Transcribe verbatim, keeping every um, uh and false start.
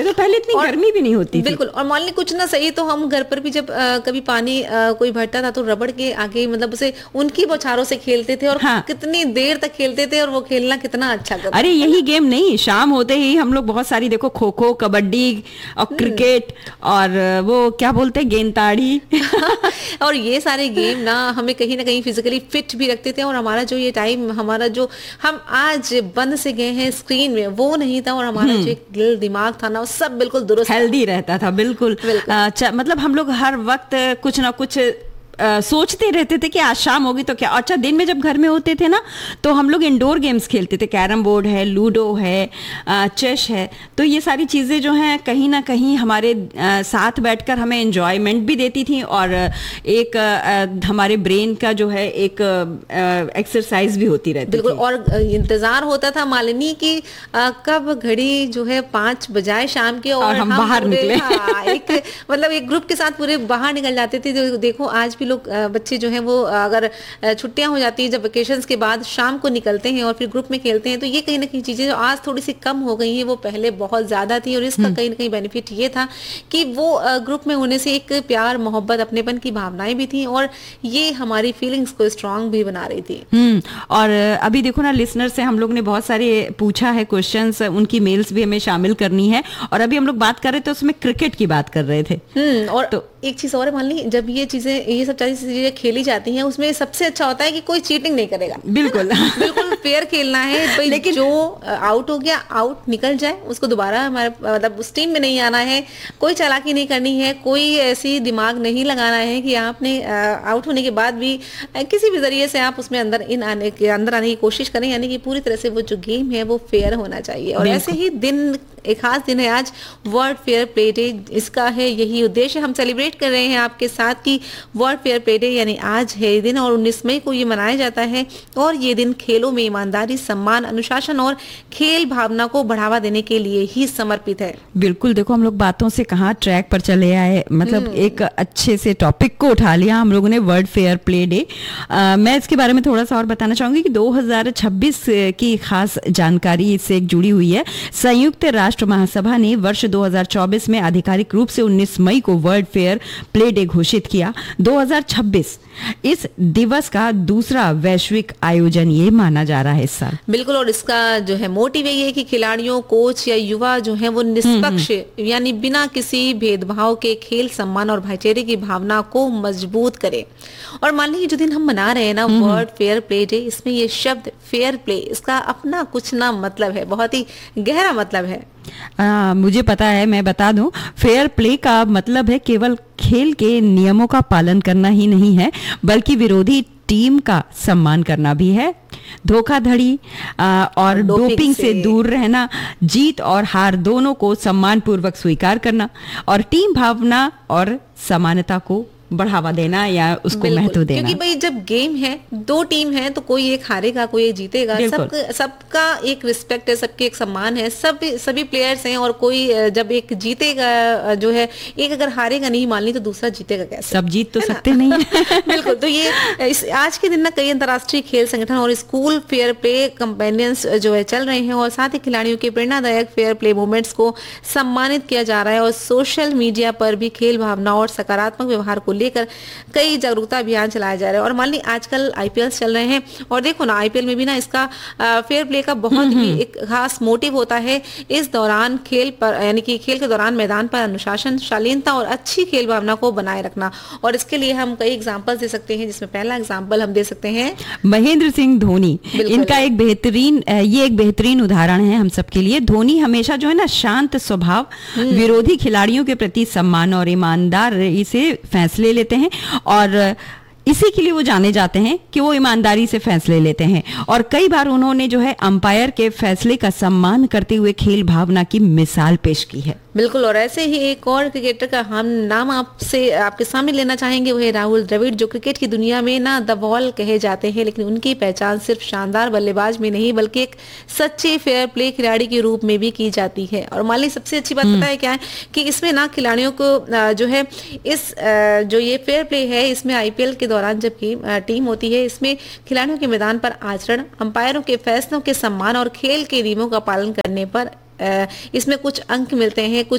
मतलब पहले इतनी गर्मी भी नहीं होती थी। बिल्कुल, और मान ली कुछ ना सही तो हम घर पर भी जब आ, कभी पानी आ, कोई भरता था तो रबड़ के आगे मतलब उसे उनकी बौछारों से खेलते थे और हाँ। कितनी देर तक खेलते थे और वो खेलना कितना अच्छा करता। अरे यही गेम नहीं, शाम होते ही हम लोग बहुत सारी देखो खो खो, कबड्डी और क्रिकेट और वो क्या बोलते हैं गेंदताड़ी और ये सारे गेम ना हमें कहीं ना कहीं फिजिकली फिट भी रखते थे और हमारा जो ये टाइम, हमारा जो हम आज बंद से गए हैं स्क्रीन में, वो नहीं था और हमारा जो एक दिल दिमाग था ना वो सब बिल्कुल दुरुस्त हेल्दी रहता था। बिल्कुल, बिल्कुल। आ, मतलब हम लोग हर वक्त कुछ ना कुछ आ, सोचते रहते थे कि आज शाम होगी तो क्या। अच्छा, दिन में जब घर में होते थे ना तो हम लोग इंडोर गेम्स खेलते थे, कैरम बोर्ड है, लूडो है, चेस है। तो ये सारी चीज़ें जो हैं कहीं ना कहीं हमारे आ, साथ बैठकर हमें एंजॉयमेंट भी देती थी और एक आ, हमारे ब्रेन का जो है एक एक्सरसाइज भी होती रहती बिल्कुल थी। और इंतजार होता था मालिनी की आ, कब घड़ी जो है पाँच बजाए शाम के और, और हम, हम बाहर निकले। हाँ, एक मतलब एक ग्रुप के साथ पूरे बाहर निकल जाते थे। देखो आज भी लोग बच्चे जो हैं वो अगर छुट्टियां हो जाती हैं जब वेकेशंस के बाद शाम को निकलते हैं और फिर ग्रुप में खेलते हैं, तो ये कहीं ना कहीं चीजें जो आज थोड़ी सी कम हो गई हैं वो पहले बहुत ज्यादा थी। और इसका कहीं ना कहीं बेनिफिट ये था कि वो ग्रुप में होने से एक प्यार, मोहब्बत, अपनेपन की भावनाएं भी थी और ये हमारी फीलिंग्स को स्ट्रांग भी बना रही थी। हम्म और अभी देखो ना, लिसनर से हम लोग ने बहुत सारे पूछा है क्वेश्चंस, उनकी मेल्स भी हमें शामिल करनी है। और अभी हम लोग बात कर रहे थे उसमें क्रिकेट की बात कर रहे थे। हम्म और तो एक चीज और मान ली, जब ये चीजें ये सब सारी चीजें खेली जाती हैं उसमें सबसे अच्छा होता है कि कोई चीटिंग नहीं करेगा। बिल्कुल बिल्कुल फेयर खेलना है भाई। लेकिन जो आउट हो गया आउट निकल जाए, उसको दोबारा हमारे मतलब उस टीम में नहीं आना है, कोई चालाकी नहीं करनी है, कोई ऐसी दिमाग नहीं लगाना है कि आपने आउट होने के बाद भी किसी भी जरिए से आप उसमें अंदर इन आने के अंदर आने की कोशिश करें। यानी कि पूरी तरह से वो जो गेम है वो फेयर होना चाहिए। और ऐसे ही दिन, एक खास दिन है आज, वर्ल्ड फेयर प्ले डे। इसका है यही उद्देश्य, हम सेलिब्रेट कर रहे हैं आपके साथ कि वर्ल्ड फेयर प्ले डे यानी आज है ये दिन और उन्नीस मई को ये मनाया जाता है। और ये दिन खेलों में ईमानदारी, सम्मान, अनुशासन और खेल भावना को बढ़ावा देने के लिए ही समर्पित है। बिल्कुल, देखो हम लोग बातों से कहाँ ट्रैक पर चले आए, मतलब एक अच्छे से टॉपिक को उठा लिया हम लोगों ने, वर्ल्ड फेयर प्ले डे। मैं इसके बारे में थोड़ा सा और बताना चाहूंगी कि दो हज़ार छब्बीस की खास जानकारी इससे एक जुड़ी हुई है। संयुक्त राष्ट्र महासभा ने वर्ष दो हज़ार चौबीस में आधिकारिक रूप से उन्नीस मई को वर्ल्ड फेयर प्ले डे घोषित किया। दो हज़ार छब्बीस इस दिवस का दूसरा वैश्विक आयोजन ये माना जा रहा है इस साल। बिल्कुल, और इसका जो है मोटिव ये है कि खिलाड़ियों, कोच या युवा जो है वो निष्पक्ष यानी बिना किसी भेदभाव के खेल, सम्मान और भाईचारे की भावना को मजबूत करे। और मान लीजिए जो दिन हम मना रहे हैं ना वर्ल्ड फेयर प्ले डे, इसमें ये शब्द फेयर प्ले, इसका अपना कुछ ना मतलब है, बहुत ही गहरा मतलब है। आ, मुझे पता है, मैं बता दूं, फेयर प्ले का मतलब है केवल खेल के नियमों का पालन करना ही नहीं है, बल्कि विरोधी टीम का सम्मान करना भी है। धोखाधड़ी और डोपिंग, डोपिंग से, से दूर रहना, जीत और हार दोनों को सम्मान पूर्वक स्वीकार करना और टीम भावना और समानता को बढ़ावा देना या उसको महत्व देना। क्योंकि भाई जब गेम है, दो टीम है, तो कोई एक हारेगा, कोई एक जीतेगा। सब सबका एक रिस्पेक्ट है, सबके एक सम्मान है, सब सभी प्लेयर्स हैं। और कोई जब एक जीतेगा जो है, एक अगर हारेगा नहीं मान ली तो दूसरा जीतेगा कैसे? सब जीत तो सकते नहीं है। बिल्कुल, तो ये इस आज के दिन ना कई अंतर्राष्ट्रीय खेल संगठन और स्कूल फेयर प्ले कंपेनियंस जो है चल रहे हैं और साथ ही खिलाड़ियों के प्रेरणादायक फेयर प्ले मूवमेंट्स को सम्मानित किया जा रहा है। और सोशल मीडिया पर भी खेल भावना और सकारात्मक व्यवहार को लेकर कई जागरूकता अभियान चलाए जा रहे हैं। और मान ली आजकल आईपीएल चल रहे हैं और देखो ना आईपीएल में भी ना इसका फेयर प्ले का बहुत ही एक खास मोटिव होता है। इस दौरान खेल पर यानी कि खेल के दौरान मैदान पर अनुशासन, शालीनता और अच्छी खेल भावना को बनाए रखना। और इसके लिए हम कई एग्जांपल्स दे सकते हैं, जिसमें पहला एग्जांपल हम दे सकते हैं महेंद्र सिंह धोनी। इनका एक बेहतरीन ये एक बेहतरीन उदाहरण है हम सबके लिए। धोनी हमेशा जो है ना शांत स्वभाव, विरोधी खिलाड़ियों के प्रति सम्मान और ईमानदारी से फैसले लेते हैं और इसी के लिए वो जाने जाते हैं कि वो ईमानदारी से फैसले लेते हैं। और कई बार उन्होंने जो है अंपायर के फैसले का सम्मान करते हुए खेल भावना की मिसाल पेश की है। बिल्कुल, और ऐसे ही एक और क्रिकेटर का हम नाम आपसे आपके सामने लेना चाहेंगे, वो है राहुल द्रविड़, जो क्रिकेट की दुनिया में ना द वॉल कहे जाते हैं। लेकिन उनकी पहचान सिर्फ शानदार बल्लेबाज में नहीं बल्कि एक सच्चे फेयर प्ले खिलाड़ी के रूप में भी की जाती है। और मान ली सबसे अच्छी बात पता है क्या है कि इसमें ना खिलाड़ियों को जो है इस जो ये फेयर प्ले है, इसमें आईपीएल के दौरान जब टीम होती है, इसमें खिलाड़ियों के मैदान पर आचरण, अंपायरों के फैसलों के सम्मान और खेल के नियमों का पालन करने पर इसमें कुछ अंक मिलते हैं, कुछ